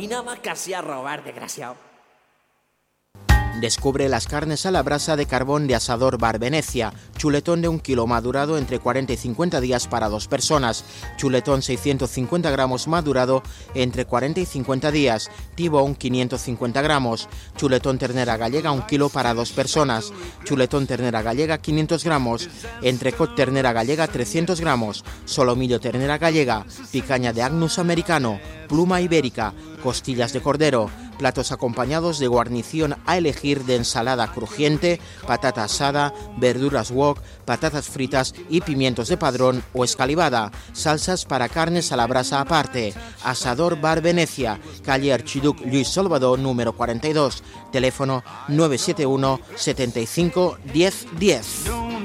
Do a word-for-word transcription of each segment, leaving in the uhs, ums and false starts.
Vinaba casi a robar, desgraciado. Descubre las carnes a la brasa de carbón de Asador Bar Venecia. Chuletón de un kilo madurado entre cuarenta y cincuenta días para dos personas. Chuletón seiscientos cincuenta gramos madurado entre cuarenta y cincuenta días. Tibón quinientos cincuenta gramos. Chuletón ternera gallega un kilo para dos personas. Chuletón ternera gallega quinientos gramos. Entrecot ternera gallega trescientos gramos. Solomillo ternera gallega. Picaña de Agnus americano. Pluma ibérica. Costillas de cordero. Platos acompañados de guarnición a elegir de ensalada crujiente, patata asada, verduras wok, patatas fritas y pimientos de padrón o escalivada. Salsas para carnes a la brasa aparte. Asador Bar Venecia, calle Archiduc Luis Salvador número cuarenta y dos. Teléfono nueve siete uno, setenta y cinco, diez diez.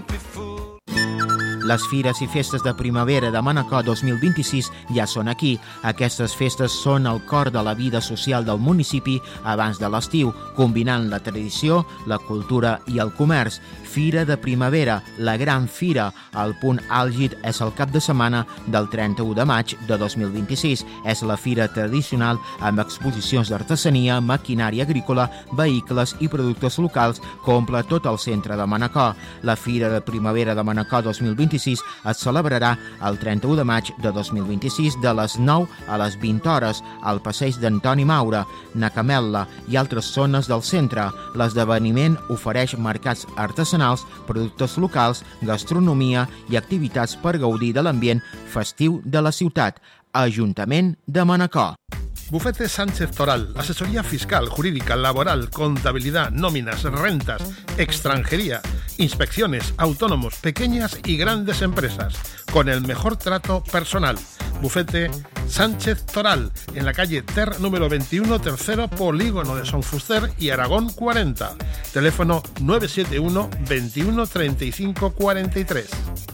Les fires i festes de primavera de Manacor dos mil vint-i-sis ja són aquí. Aquestes festes són el cor de la vida social del municipi abans de l'estiu, combinant la tradició, la cultura i el comerç. Fira de primavera, la gran fira. El punt àlgid és el cap de setmana del trenta-u de maig de dos mil vint-i-sis. És la fira tradicional amb exposicions d'artesania, maquinària agrícola, vehicles i productes locals que omple tot el centre de Manacor. La Fira de Primavera de Manacor dos mil vint-i-sis es celebrarà el trenta-u de maig de dos mil vint-i-sis de les nou a les vint hores al passeig d'Antoni Maura, Nacamella i altres zones del centre. L'esdeveniment ofereix mercats artesanals, productes locals, gastronomia i activitats per gaudir de l'ambient festiu de la ciutat. Ajuntament de Manacor. Bufete Sánchez Toral, asesoría fiscal, jurídica, laboral, contabilidad, nóminas, rentas, extranjería, inspecciones, autónomos, pequeñas y grandes empresas, con el mejor trato personal. Bufete Sánchez Toral, en la calle Ter número veintiuno, tercero polígono de Son Fuster y Aragón cuarenta. Teléfono nueve siete uno, veintiuno, treinta y cinco, cuarenta y tres.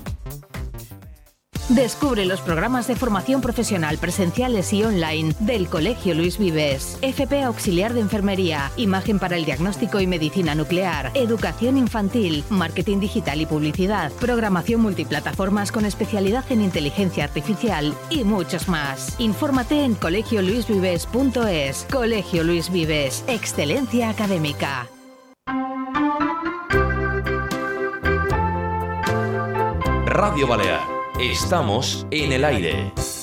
Descubre los programas de formación profesional presenciales y online del Colegio Luis Vives. F P Auxiliar de Enfermería, Imagen para el Diagnóstico y Medicina Nuclear, Educación Infantil, Marketing Digital y Publicidad, Programación Multiplataformas con especialidad en Inteligencia Artificial y muchos más. Infórmate en colegio luis vives punto es. Colegio Luis Vives. Excelencia académica. Radio Balear. Estamos en el aire.